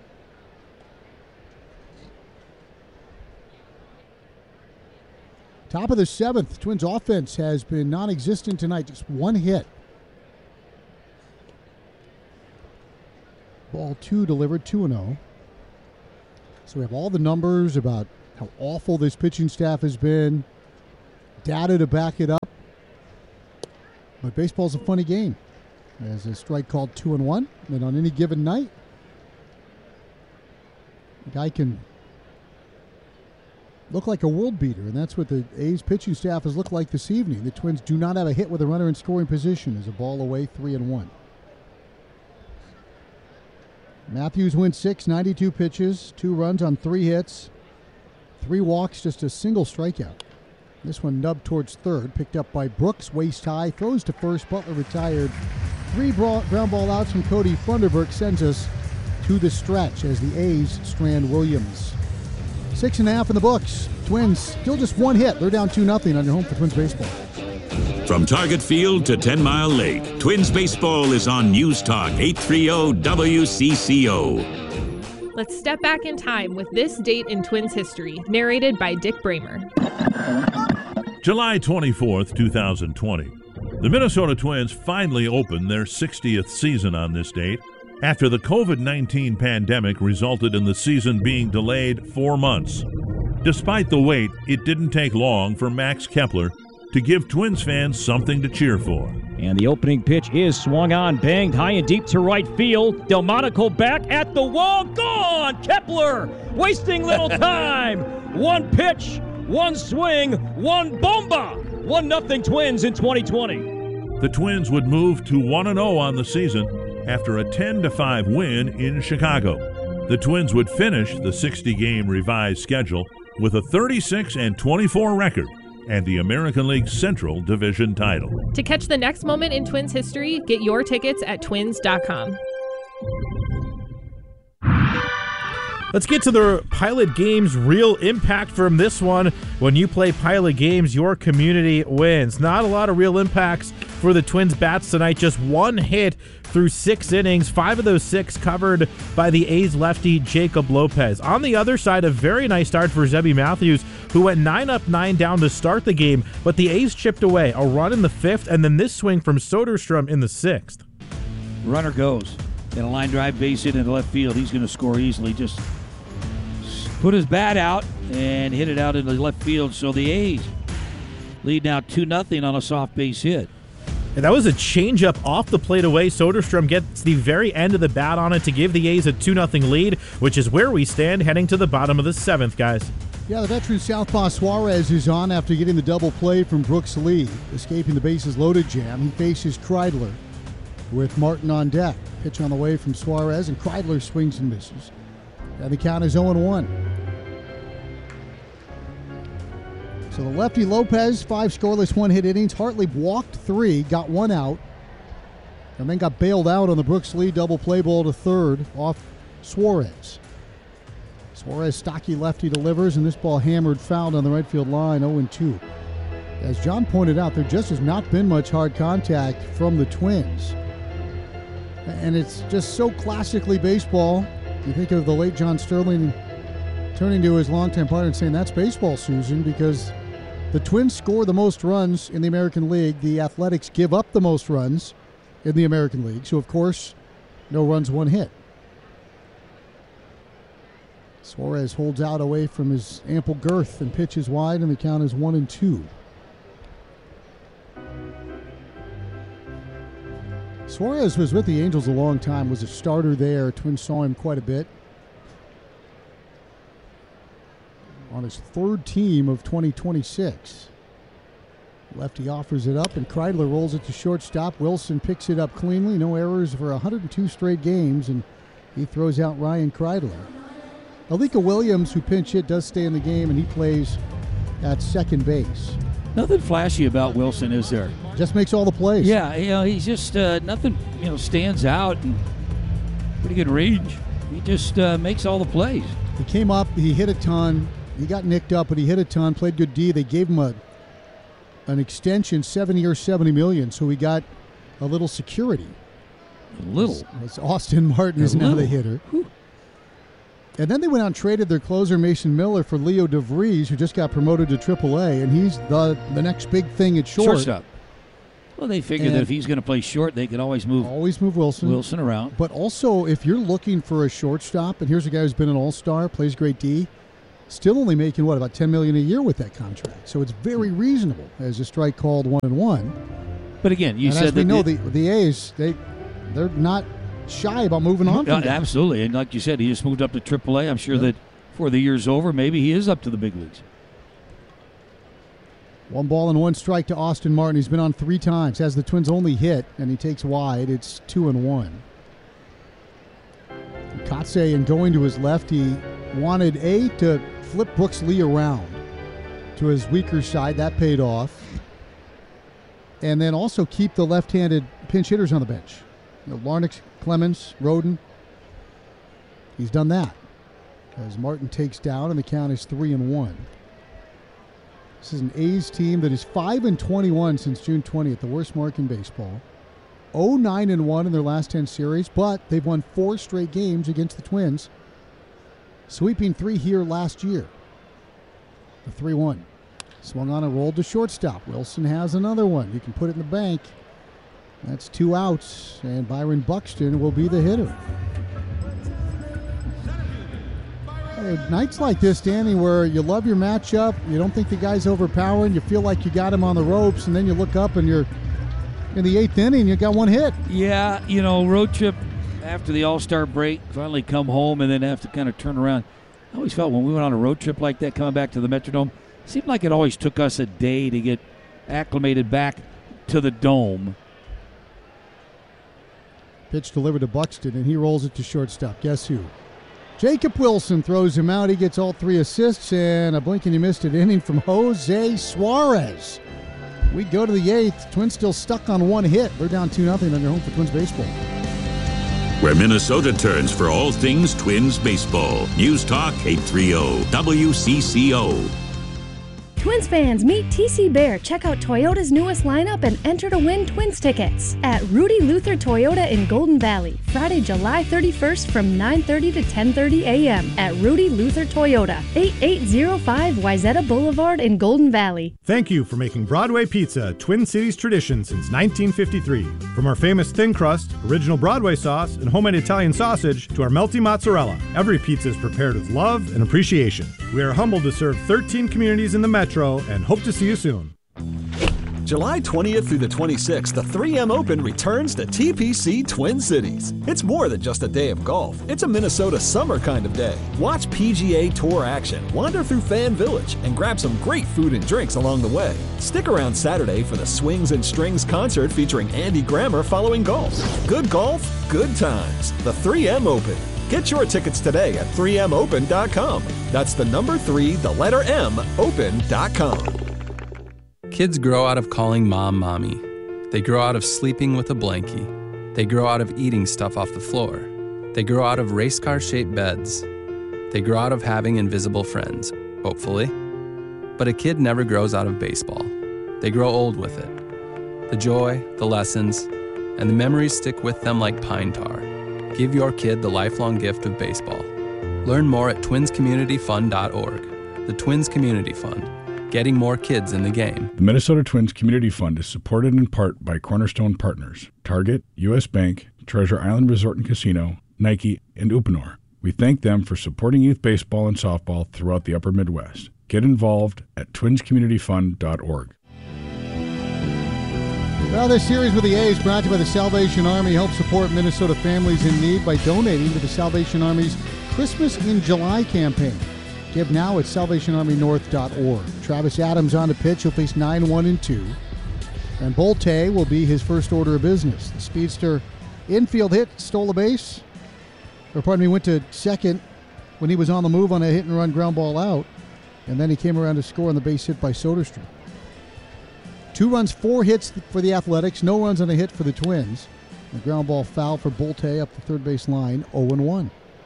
Top of the 7th, Twins offense has been non-existent tonight. Just one hit. Ball 2 delivered, 2-0. So we have all the numbers about how awful this pitching staff has been, data to back it up. But baseball's a funny game. There's a strike called 2-1, and on any given night, a guy can look like a world beater, and that's what the A's pitching staff has looked like this evening. The Twins do not have a hit with a runner in scoring position as a ball away, 3-1. Matthews wins 6, 92 pitches, 2 runs on 3 hits, 3 walks, just a single strikeout. This one nubbed towards third, picked up by Brooks, waist high, throws to first, Butler retired. 3 ground ball outs from Cody Funderburk sends us to the stretch as the A's strand Williams. 6.5 in the books. Twins still just 1 hit. They're down 2-0 on your home for Twins baseball. From Target Field to 10 Mile Lake, Twins baseball is on News Talk 830 WCCO. Let's step back in time with this date in Twins history, narrated by Dick Bramer. July 24th, 2020. The Minnesota Twins finally opened their 60th season on this date after the COVID-19 pandemic resulted in the season being delayed 4 months. Despite the wait, it didn't take long for Max Kepler to give Twins fans something to cheer for. And the opening pitch is swung on, banged high and deep to right field. Delmonico back at the wall, gone! Kepler wasting little time. 1 pitch, 1 swing, 1 bomba. 1-0 Twins in 2020. The Twins would move to 1-0 on the season after a 10-5 win in Chicago. The Twins would finish the 60-game revised schedule with a 36-24 record and the American League Central Division title. To catch the next moment in Twins history, get your tickets at twins.com. Let's get to the Pilot Games real impact from this one. When you play Pilot Games, your community wins. Not a lot of real impacts for the Twins bats tonight. Just 1 hit through 6 innings. 5 of those 6 covered by the A's lefty Jacob Lopez. On the other side, a very nice start for Zebby Matthews, who went 9 up, 9 down to start the game, but the A's chipped away. A run in the 5th, and then this swing from Soderstrom in the 6th. Runner goes. And a line drive base hit into left field. He's going to score easily. Just put his bat out and hit it out into left field. So the A's lead now 2-0 on a soft base hit. And that was a changeup off the plate away. Soderstrom gets the very end of the bat on it to give the A's a 2-0 lead, which is where we stand heading to the bottom of the 7th, guys. Yeah, the veteran southpaw Suarez is on after getting the double play from Brooks Lee. Escaping the bases loaded jam, he faces Kreidler with Martin on deck. Pitch on the way from Suarez, and Kreidler swings and misses. And the count is 0-1. So the lefty Lopez, 5 scoreless, 1-hit innings. Hartley walked 3, got 1 out, and then got bailed out on the Brooks Lee double play ball to third off Suarez. Suarez, stocky lefty, delivers, and this ball hammered fouled on the right field line, 0-2. As John pointed out, there just has not been much hard contact from the Twins. And it's just so classically baseball. You think of the late John Sterling turning to his longtime partner and saying, "That's baseball, Susan," because the Twins score the most runs in the American League. The Athletics give up the most runs in the American League. So, of course, no runs, 1 hit. Suarez holds out away from his ample girth and pitches wide, and the count is 1-2. Suarez was with the Angels a long time, was a starter there. Twins saw him quite a bit. On his 3rd team of 2026. Lefty offers it up, and Kreidler rolls it to shortstop. Wilson picks it up cleanly. No errors for 102 straight games, and he throws out Ryan Kreidler. Alika Williams, who pinch hit, does stay in the game, and he plays at second base. Nothing flashy about Wilson, is there? Just makes all the plays. Yeah, he's just nothing, stands out, and pretty good range. He just makes all the plays. He came up, he hit a ton. He got nicked up, but he hit a ton, played good D. They gave him an extension, 7 years, $70 million, so he got a little security. A little? As Austin Martin is now the hitter. Whew. And then they went out and traded their closer, Mason Miller, for Leo DeVries, who just got promoted to AAA, and he's the next big thing at shortstop. Well, they figured that if he's going to play short, they can always move Wilson around. But also, if you're looking for a shortstop, and here's a guy who's been an all-star, plays great D, still only making, about $10 million a year with that contract. So it's very reasonable as a strike called 1-1. But again, you said as we know the A's, they're not shy about moving on from that. Absolutely. And like you said, he just moved up to AAA. I'm sure that before the year's over, maybe he is up to the big leagues. 1-1 strike to Austin Martin. He's been on 3 times. Has the Twins only hit, and he takes wide. It's 2-1. Kotsay, in going to his left, he wanted to flip Brooks Lee around to his weaker side. That paid off. And then also keep the left-handed pinch hitters on the bench. Larnach, Clemens, Roden. He's done that as Martin takes down, and the count is 3-1. This is an A's team that is 5-21 since June 20th, the worst mark in baseball. 0-9-1 in their last 10 series, but they've won 4 straight games against the Twins, sweeping 3 here last year. The 3-1. Swung on and rolled to shortstop. Wilson has another one. He can put it in the bank. That's 2 outs, and Byron Buxton will be the hitter. Nights like this, Danny, where you love your matchup, you don't think the guy's overpowering, you feel like you got him on the ropes, and then you look up and you're in the 8th inning, you got 1 hit. Yeah, road trip after the All-Star break, finally come home and then have to kind of turn around. I always felt when we went on a road trip like that, coming back to the Metrodome, it seemed like it always took us a day to get acclimated back to the Dome. Pitch delivered to Buxton, and he rolls it to shortstop. Guess who? Jacob Wilson throws him out. He gets all 3 assists and a blink and you missed it inning from Jose Suarez. We go to the 8th. Twins still stuck on 1 hit. They're down 2-0 on their home for Twins baseball. Where Minnesota turns for all things Twins baseball. News Talk 830 WCCO. Twins fans, meet TC Bear. Check out Toyota's newest lineup and enter to win Twins tickets at Rudy Luther Toyota in Golden Valley, Friday, July 31st from 9:30 to 10:30 a.m. at Rudy Luther Toyota, 8805 Wayzata Boulevard in Golden Valley. Thank you for making Broadway Pizza Twin Cities tradition since 1953. From our famous thin crust, original Broadway sauce, and homemade Italian sausage to our melty mozzarella, every pizza is prepared with love and appreciation. We are humbled to serve 13 communities in the Metro and hope to see you soon. July 20th through the 26th, the 3M Open returns to TPC Twin Cities. It's more than just a day of golf. It's a Minnesota summer kind of day. Watch PGA Tour action, wander through Fan Village, and grab some great food and drinks along the way. Stick around Saturday for the Swings and Strings concert featuring Andy Grammer following golf. Good golf, good times. The 3M Open. Get your tickets today at 3mopen.com. That's the number 3, the letter M, open.com. Kids grow out of calling mom mommy. They grow out of sleeping with a blankie. They grow out of eating stuff off the floor. They grow out of race car-shaped beds. They grow out of having invisible friends, hopefully. But a kid never grows out of baseball. They grow old with it. The joy, the lessons, and the memories stick with them like pine tar. Give your kid the lifelong gift of baseball. Learn more at twinscommunityfund.org. The Twins Community Fund, getting more kids in the game. The Minnesota Twins Community Fund is supported in part by Cornerstone Partners, Target, U.S. Bank, Treasure Island Resort and Casino, Nike, and Uponor. We thank them for supporting youth baseball and softball throughout the upper Midwest. Get involved at twinscommunityfund.org. Well, this series with the A's brought to you by the Salvation Army. Help support Minnesota families in need by donating to the Salvation Army's Christmas in July campaign. Give now at salvationarmynorth.org. Travis Adams on the pitch. He'll face 9-1-2. And Bolte will be his first order of business. The speedster infield hit, stole a base. Went to second when he was on the move on a hit-and-run ground ball out. And then he came around to score on the base hit by Soderstrom. 2 runs, 4 hits for the Athletics. No runs on a hit for the Twins. The ground ball foul for Bolte up the third base line, 0-1.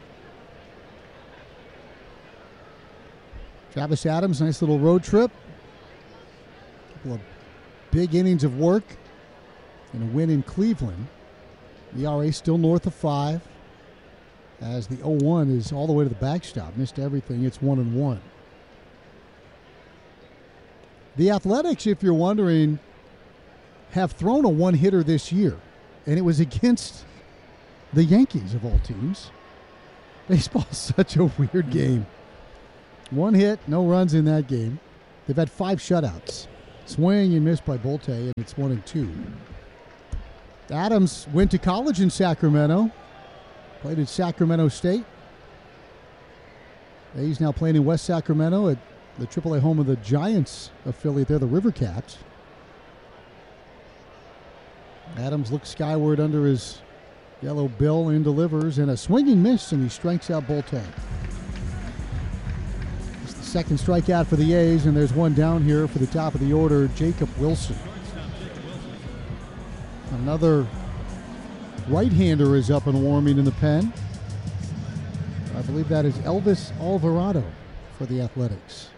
Travis Adams, nice little road trip. A couple of big innings of work and a win in Cleveland. The ERA still north of 5 as the 0-1 is all the way to the backstop. Missed everything. It's 1-1. The Athletics, if you're wondering, have thrown a one-hitter this year, and it was against the Yankees of all teams. Baseball's such a weird game. One hit, no runs in that game. They've had 5 shutouts. Swing and miss by Bolte, and it's 1-2. Adams went to college in Sacramento. Played at Sacramento State. He's now playing in West Sacramento at the AAA home of the Giants affiliate there, the River Cats. Adams looks skyward under his yellow bill and delivers, and a swinging miss, and he strikes out Bolte. It's the second strikeout for the A's, and there's one down here for the top of the order, Jacob Wilson. Another right-hander is up and warming in the pen. I believe that is Elvis Alvarado for the Athletics.